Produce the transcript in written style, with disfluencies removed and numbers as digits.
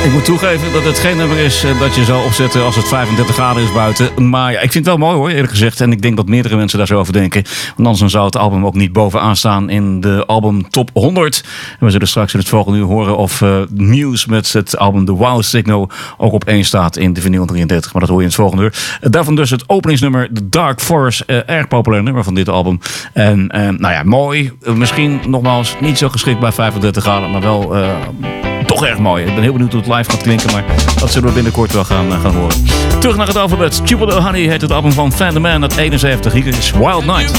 Ik moet toegeven dat het geen nummer is dat je zou opzetten als het 35 graden is buiten. Maar ja, ik vind het wel mooi hoor, eerlijk gezegd. En ik denk dat meerdere mensen daar zo over denken. Want anders zou het album ook niet bovenaan staan in de album Top 100. En we zullen straks in het volgende uur horen of Muse met het album The Wow Signal ook op 1 staat in de vinyl 33. Maar dat hoor je in het volgende uur. Daarvan dus het openingsnummer The Dark Forest. Erg populair nummer van dit album. En nou ja, mooi. Misschien nogmaals niet zo geschikt bij 35 graden, maar wel... toch erg mooi. Ik ben heel benieuwd hoe het live gaat klinken, maar dat zullen we binnenkort wel gaan horen. Terug naar het alfabet. Tupelo Honey heet het album van Van The Man uit 71. Hier is Wild Night.